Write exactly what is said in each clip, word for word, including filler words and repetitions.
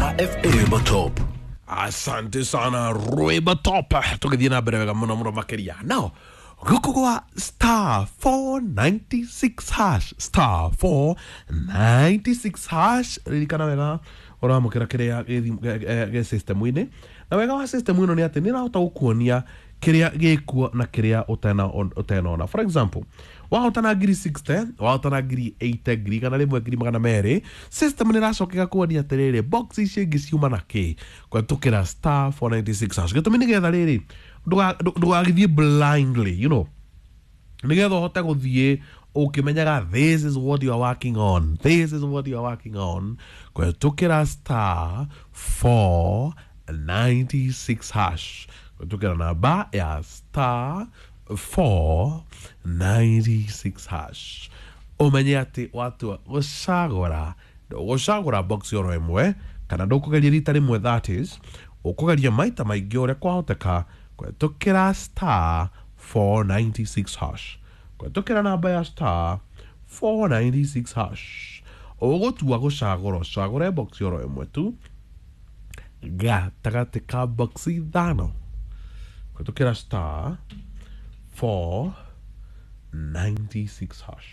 Star F M Rwimbo Top. Asante sana Rwimbo Top. Tukithie na mbere wega muno muno makiria. Now, guku kwa star four ninety-six hash star four ninety-six hash ririkana wega uramukira kiria ge system ine na wega wa system ino ni ati ni rahota gukuonia kiria gikuo na kiria utena utenona. For example, wahotana ngiri sixty, wahotana ngiri eighty, ngiri kana rimwe ngiri magana meri, system ni racokega kuonia atiriri box ici ingi ciuma na ki kwa tukira star four ninety-six hash gitumi ni getha riri ndugagithie blindly, you know, nigetha uhote guthie ukimenyaga this is what you are working on, this is what you are working on kwa tukira star four ninety-six hash kwa tukira namba ya star four ninety-six hash umenye ati watu gucagura gucagura box yoro imwe kana ndukugeria rita rimwe, that is ukugeria maita maingi uria kwahoteka kwetukira star four ninety-six hash kwetukira namba ya star four ninety-six hash ugutua gucagura ucagure box yoro imwe tu gatagati ka box ithano kwetukira star four ninety-six hash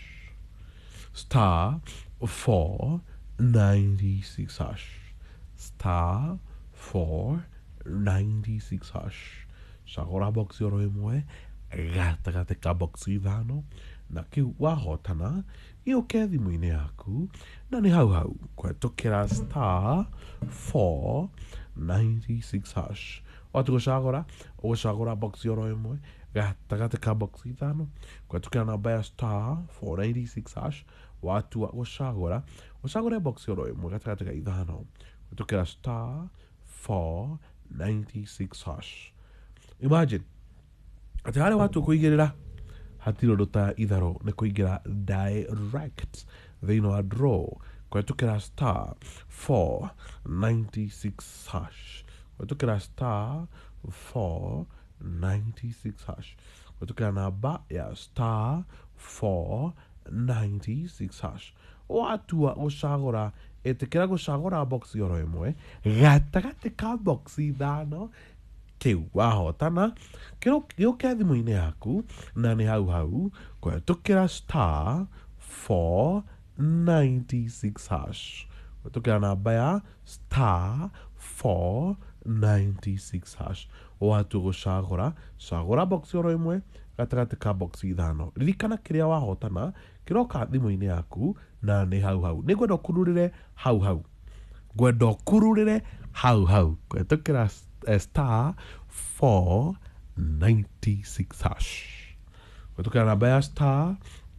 star four ninety-six hash star four ninety-six hash cagura box yoro imwe gatagati ka box ithano na kiu wahotana iuke thimu-ini yaku na ni hau hau kwetukira star four ninety-six hash watu gucagura ugucagura box yoro imwe gatagati ka box ithano kwetukira namba ya star four ninety-six hash watu gucagura ucagure box yoro imwe gatagati ka ithano kwetukira star four ninety-six hash. Imagine ati hale watu kuigirira hatiro ruta itharo ni kuigira direct thino wa draw kwetukira star four ninety-six hash kwetukira star four ninety-six hash kwetukira namba ya star four ninety-six hash watu wa gucagura etikira gucagura box yoro imwe gatagati ka box ithano kiu wahotana giuke thimu-ini yaku na ni hau hau kwetukira star four ninety-six hash kwetukira namba ya star four ninety-six hash watu gucagura cagura box yoro imwe gatagati ka box ithano ririkana kiria wahotana kiroka thimu-ini yaku na ni hau hau ni gwenda kururire hau hau gwenda kururire hau hau kwetukira star four ninety-six hash kwetukira namba ya star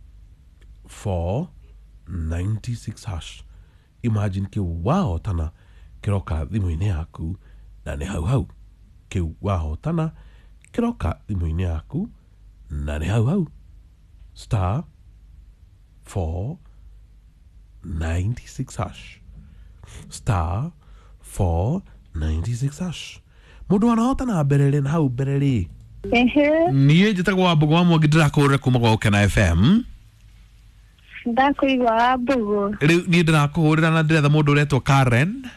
four ninety-six hash. Imagine ki wahotana kiroka thimu-ini yaku na ni hau hau ki wahotana kiroka thimu-ini yaku na ni hau hau star four ninety-six hash star four ninety-six hash. Mundu anahota na berere na hau berere ehe niye njitagwo Wambugu wa Mwangi ndirakurire kuma gwa Ukena F M ndakuigwa Wambugu riu ni ndirakuhurira na ndiretha mundu uretwo Karen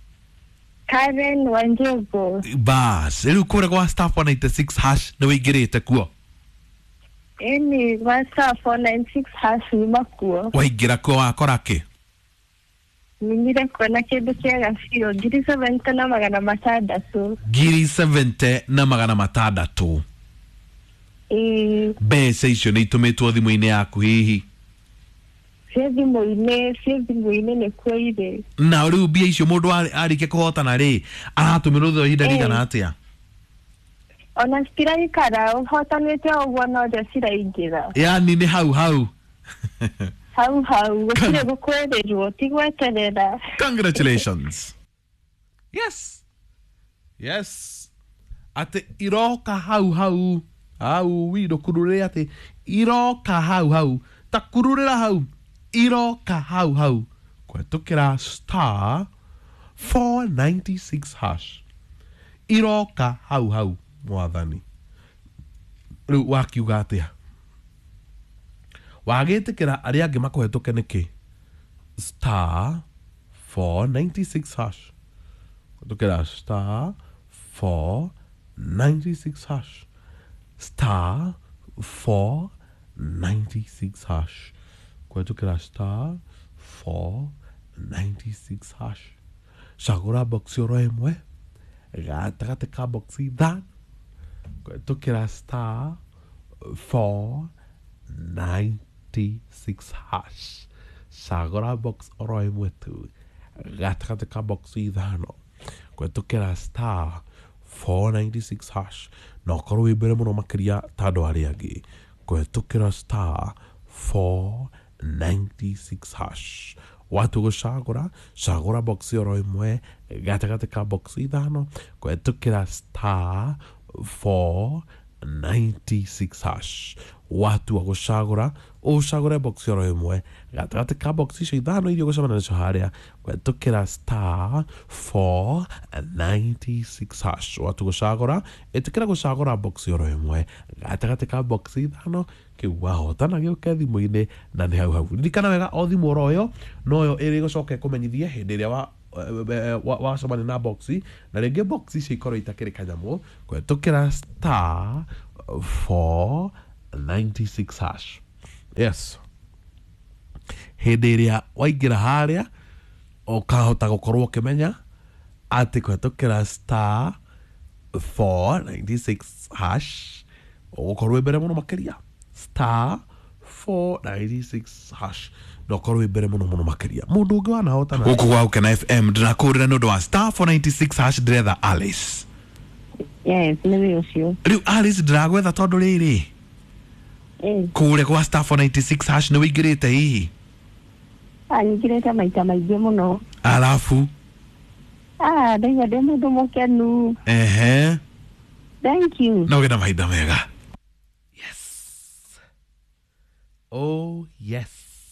Karen Wanjogo bas riu kure gwa star four ninety-six hash ni wingirite kuo eni wa star four ninety-six hash ni makuo waingira kuo wakora ki Nimire kona kindu kiega biũ ngiri seventy na magana matandatu ngiri seventy na magana matandatu ĩĩ mbeca icio nĩ itumitwo thimu-ini yaku hihi cia thimũ-inĩ cia thimũ-inĩ nĩkuo irĩ na riu mbia icio mundu arĩkia kuhotana ri aratumirwo thutha wa ihinda rĩigana atĩa ona citiraikara ũhotanĩte ũguo no ndio ciraingĩra yani ni hau hau hau hau gũtirĩ gũkwĩrĩrwo ti gweterera. Congratulations. Yes yes ati iroka hau hau hau wido kurure ati iroka hau hau ta kururira hau iroka hau hau kwetukira star four ninety-six hash iroka hau hau mwathani riu wakiuga atia wagitikira aria angi makuhetuke niki star four ninety-six hash kwetukira star four ninety-six hash star four ninety-six hash kwetukira star four ninety-six hash cagura box oro imwe gatagati ka box ithano kwetukira star four ninety-six hash cagura box oro imwe tu gatagati ka box ithano kwetukira star four ninety-six hash no korwo wi mbere muno makiria tando ari angi kwetukira star four ninety-six hash watu gucagura cagura box oro imwe gatagati ka box ithano kwetukira star four ninety-six hash watu agucagura ucagure box oro imwe gatagati ka box icio ithano iria gucemana nacio haria kwetukira star four ninety-six hash watu gucagura itikira gucagura box oro imwe gatagati ka box ithano kiu wahotana giuke thimu-ini na ni hau hau ririkana wega o thimu oro yo noyo iri gucoka kumenyithie hindi iria wa wacemania na box na ringi box icio ikorwo itakiri kanyamu kwetukira star four ninety-six hash yes hindi iria waingira haria ukahota gukorwo ukimenya ati kwetukira star four ninety-six hash ugukorwo mbere muno makiria star four ninety-six hash ndokorwo mbere muno muno makiria mundu ungi wanahota na guku gwa Ukena F M ndirakurira nundu wa star four ninety-six hash ndretha Alice yes ni ucio riu Alice ndiragwetha tondu riri eh kure kwa star four ninety-six hash ni wingirite hihi anyigirite maita maingĩ mũno alafu ah ndaiga ndĩ mũndũ mũkenu ehe thank you no gena maitha mega yes oh yes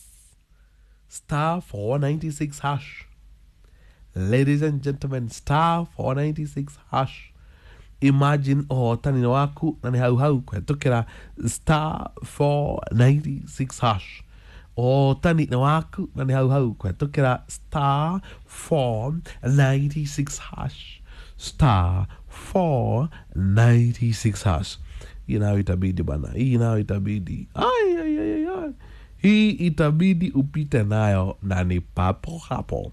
star four ninety-six hash ladies and gentlemen star four ninety-six hash imagine uhotani waku na ni hau hau kwetukira star four ninety-six hash uhotani waku na ni hau hau kwetukira star four ninety-six hash star four ninety-six hash hii nayo itabidi bana hii nayo itabidi ai ai ai ai hii itabidi upite nayo na ni papo hapo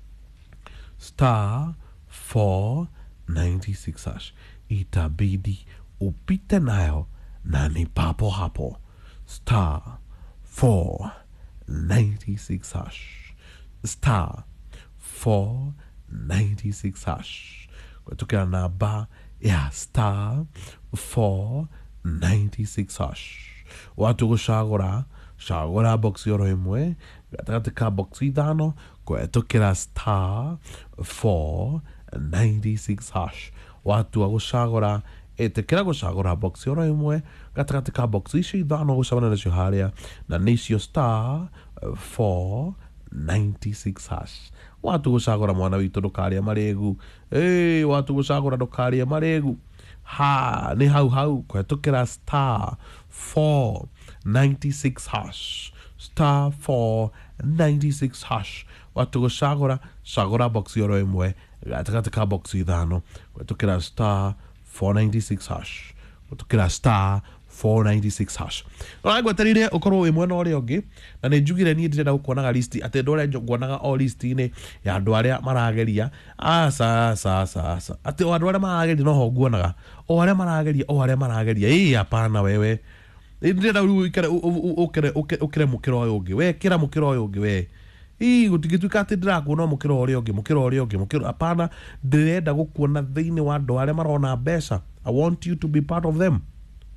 star four ninety-six hash itabidi upite nayo na ni papo hapo star four ninety-six hash star four ninety-six hash kwetukira namba ya star four ninety-six hash watu gucagura cagura box oro imwe gatagati ka box ithano kwetukira star four ninety-six hash watu agucagura itikira gucagura box oro imwe gatagati ka box icio ithano gucemana nacio haria na nicio star four ninety-six hash watu gucagura mwana witu ndukaria maregu eh watu gucagura ndukaria maregu ha ni hau hau kwetukira star four ninety-six hash star four ninety-six hash watu gucagura cagura box oro imwe gatagati ka box ithano kwetukira star four ninety-six hash kwetukira star four ninety-six hash uragweterire ukorwo wi mwena uria ungi na ni njugire ni ndirenda gukuonaga list ati ndu uria nguonaga o list ini ya andu aria marageria asa sa sa sa ati andu aria marageria no ho nguonaga o aria marageria o aria marageria ii hapana wewe ndirenda ukire ukire ukire mukiro uyu ungi we kira mukiro uyu ungi we ii gutigituika ati ndirakuona mukiro uria ungi mukiro uria ungi mukiro hapana ndirenda gukuona thiini wa andu aria marona mbeca I want you to be part of them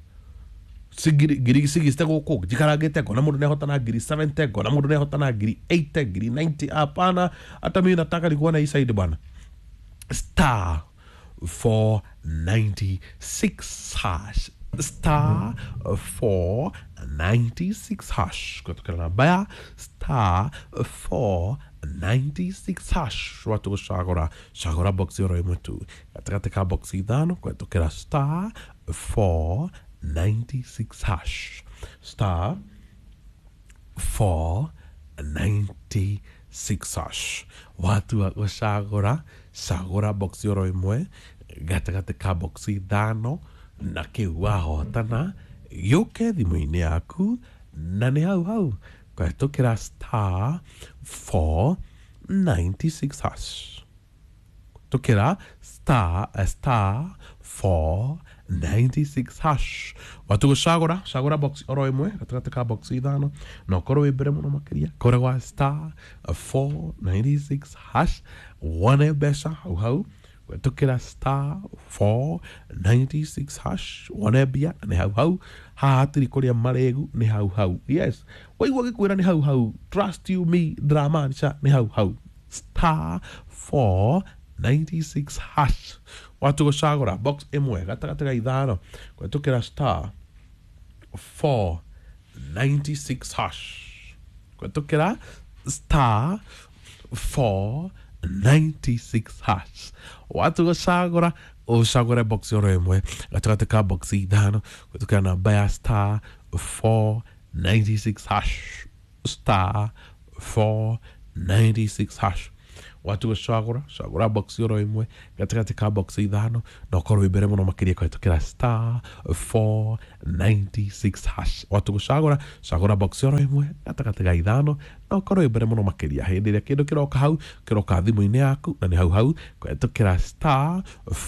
sigiri giri sigiste guku jikaragite ko na mundu nehotana ngiri seven tego na mundu nehotana ngiri eight ngiri ninety hapana hata mimi nataka nikuona hii side bwana star four ninety-six hash star four ninety-six hash kutoka namba ya star four ninety-six hash watu gucagura cagura box oro imwe tu gatagati ka box ithano kwetokera star four ninety-six hash star four ninety-six hash watu gucagura cagũra box oro ĩmwe gatagatĩ ka box ithano na kĩu wahotana gĩũke thimũ-inĩ yaku na nĩ hau hau kũhetũkĩra star four ninety-six hash tũkĩra star a star four ninety-six hash watũgũcagũra cagũra box oro ĩmwe gatagatĩ ka box ithano na ũkorwo wĩ mbere mũno makĩria kũrĩa gwa star four ninety-six hash wone mbeca hau hau kũhetũkĩra star four ninety-six hash wone mbia nĩ hau hau haha hatirĩ kũrĩa marĩgu nĩ hau hau yes waigua gĩkwĩra nĩ hau hau trust you me ndramaanisha nĩ hau hau star four ninety-six hash watũgũcagũra box ĩmwe gatagatĩ ga ithano kũhetũkĩra star four ninety-six hash kũhetũkĩra star four ninety-six hash watũgũcagũra ũcagũre box oro ĩmwe gatagatĩ ka box ithano kũhetũkĩra namba ya star four ninety-six hash star four ninety-six hash watũgũcagũra cagũra box oro ĩmwe gatagatĩ ka box ithano na ũkorwo wĩ mbere mũno makĩria kũhetũkĩra star four ninety-six hash watũgũcagũra cagũra box oro ĩmwe gatagatĩ ga ithano na ũkorwo wĩ mbere mũno makĩria hĩndĩ ĩrĩa kĩndũ kĩroka hau kĩroka thimũ-inĩ yaku na nĩ hau hau kũhetũkĩra star